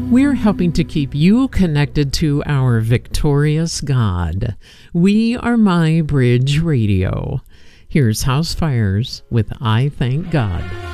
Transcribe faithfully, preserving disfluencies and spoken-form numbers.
We're helping to keep you connected to our victorious God. We are My Bridge Radio. Here's House Fires with I Thank God.